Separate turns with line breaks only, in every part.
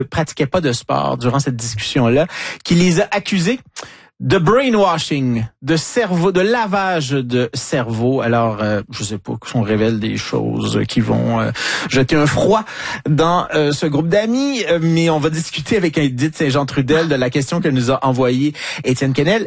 ne pratiquaient pas de sport durant cette discussion-là, qui les a accusés de brainwashing, de cerveau, de lavage de cerveau. Alors, je sais pas qu'on révèle des choses qui vont jeter un froid dans ce groupe d'amis, mais on va discuter avec Édith Saint-Jean-Trudel de la question qu'elle nous a envoyée Étienne Kennel.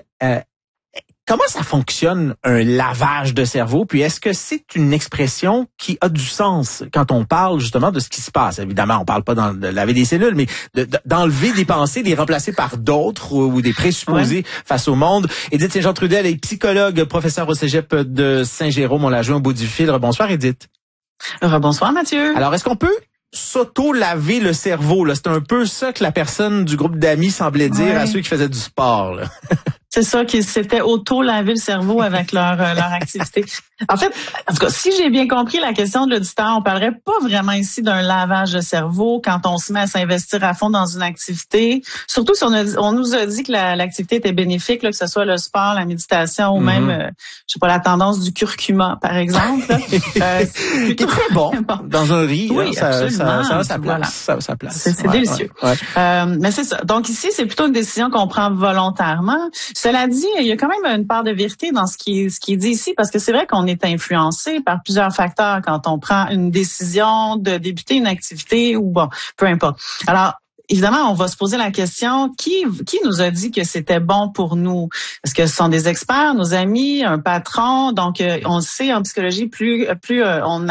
Comment ça fonctionne un lavage de cerveau? Puis est-ce que c'est une expression qui a du sens quand on parle justement de ce qui se passe? Évidemment, on parle pas de laver des cellules, mais d'enlever des pensées, de les remplacer par d'autres ou des présupposés face au monde. Édith Saint-Jean-Trudel est psychologue, professeure au Cégep de Saint-Jérôme. On l'a joué au bout du fil. Bonsoir Édith.
Bonsoir Mathieu.
Alors, est-ce qu'on peut s'auto-laver le cerveau, là? C'est un peu ça que la personne du groupe d'amis semblait dire à ceux qui faisaient du sport, là.
C'est ça, qu'ils s'étaient auto-lavé le cerveau avec leur activité. En tout cas, si j'ai bien compris la question de l'auditeur, on parlerait pas vraiment ici d'un lavage de cerveau quand on se met à s'investir à fond dans une activité. Surtout si on nous a dit que l'activité était bénéfique, là, que ce soit le sport, la méditation ou même, je sais pas, la tendance du curcuma, par exemple.
Qui est très bon dans un riz.
Oui,
ça a sa place.
Voilà.
Ça a sa place.
C'est délicieux. Ouais. Mais c'est ça. Donc ici, c'est plutôt une décision qu'on prend volontairement. Cela dit, il y a quand même une part de vérité dans ce qui est dit ici, parce que c'est vrai qu'on est influencé par plusieurs facteurs quand on prend une décision de débuter une activité ou bon, peu importe. Alors, évidemment, on va se poser la question, qui nous a dit que c'était bon pour nous? Est-ce que ce sont des experts, nos amis, un patron? Donc, on sait en psychologie, plus on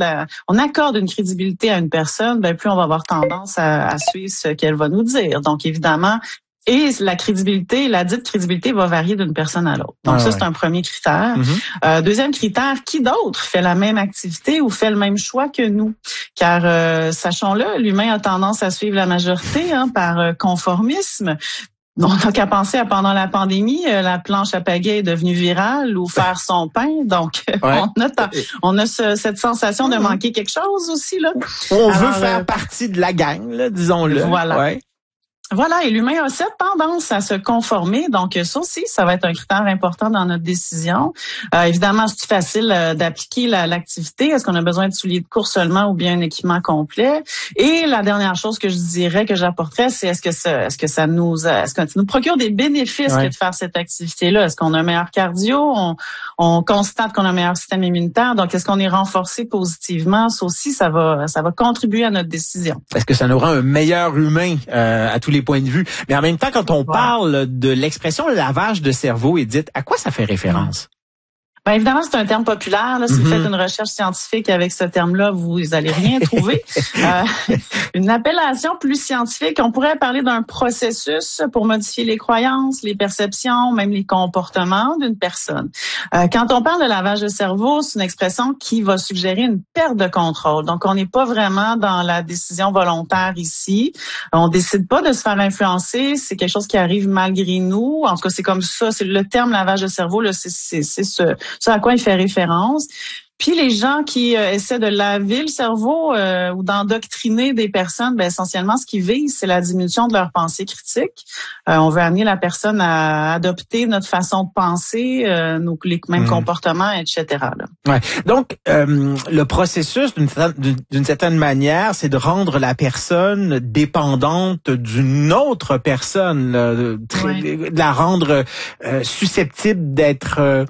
accorde une crédibilité à une personne, plus on va avoir tendance à suivre ce qu'elle va nous dire. Donc, évidemment, et la dite crédibilité va varier d'une personne à l'autre. Donc c'est un premier critère. Deuxième critère, qui d'autre fait la même activité ou fait le même choix que nous? Car sachons-le, l'humain a tendance à suivre la majorité par conformisme. On n'a qu'à penser à pendant la pandémie, la planche à pagaie est devenue virale ou faire son pain. Donc, on a cette sensation de manquer quelque chose aussi, là.
On veut faire partie de la gang, là, disons-le.
Voilà.
Ouais.
Voilà, et l'humain a cette tendance à se conformer, donc ça aussi, ça va être un critère important dans notre décision. Évidemment, c'est facile d'appliquer l'activité. Est-ce qu'on a besoin de souliers de course seulement ou bien un équipement complet? Et la dernière chose que je dirais, que j'apporterais, c'est est-ce que ça nous procure des bénéfices que de faire cette activité-là? Est-ce qu'on a un meilleur cardio? On constate qu'on a un meilleur système immunitaire. Donc, est-ce qu'on est renforcé positivement? Ça aussi, ça va contribuer à notre décision.
Est-ce que ça nous rend un meilleur humain à tous les points de vue? Mais en même temps, quand on parle de l'expression lavage de cerveau, Édith, à quoi ça fait référence?
Ben évidemment, c'est un terme populaire. Là. Si vous faites une recherche scientifique avec ce terme-là, vous allez rien trouver. Une appellation plus scientifique, on pourrait parler d'un processus pour modifier les croyances, les perceptions, même les comportements d'une personne. Quand on parle de lavage de cerveau, c'est une expression qui va suggérer une perte de contrôle. Donc, on n'est pas vraiment dans la décision volontaire ici. On décide pas de se faire influencer. C'est quelque chose qui arrive malgré nous. En tout cas, c'est comme ça. C'est le terme lavage de cerveau. Là, c'est ce à quoi il fait référence. Puis les gens qui essaient de laver le cerveau ou d'endoctriner des personnes, essentiellement, ce qu'ils visent, c'est la diminution de leur pensée critique. On veut amener la personne à adopter notre façon de penser, les mêmes comportements, etc. Là.
Ouais. Donc, le processus, d'une certaine manière, c'est de rendre la personne dépendante d'une autre personne, de la rendre susceptible d'être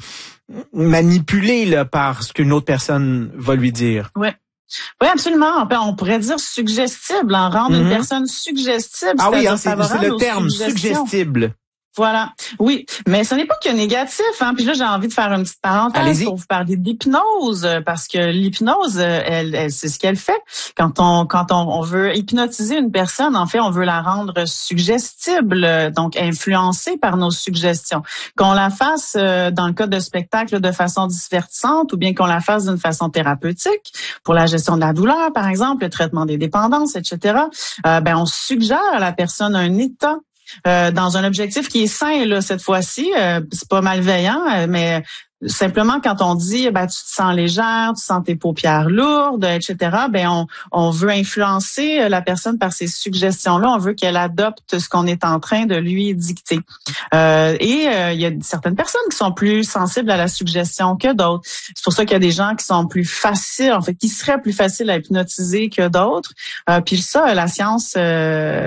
manipulé là par ce qu'une autre personne va lui dire.
Oui, absolument. On pourrait dire suggestible, rendre une personne suggestible.
Ah oui, c'est le terme, suggestible.
Voilà. Oui, mais ce n'est pas que négatif. Puis là, j'ai envie de faire une petite parenthèse pour vous parler d'hypnose, parce que l'hypnose, elle c'est ce qu'elle fait. Quand on veut hypnotiser une personne, en fait, on veut la rendre suggestible, donc influencée par nos suggestions. Qu'on la fasse dans le cas de spectacle de façon divertissante, ou bien qu'on la fasse d'une façon thérapeutique, pour la gestion de la douleur, par exemple, le traitement des dépendances, etc. On suggère à la personne un état dans un objectif qui est sain là cette fois-ci, c'est pas malveillant, mais simplement quand on dit tu te sens légère, tu sens tes paupières lourdes, etc. On veut influencer la personne par ces suggestions-là. On veut qu'elle adopte ce qu'on est en train de lui dicter. Il y a certaines personnes qui sont plus sensibles à la suggestion que d'autres. C'est pour ça qu'il y a des gens qui sont plus faciles, en fait, qui seraient plus faciles à hypnotiser que d'autres. Puis ça, la science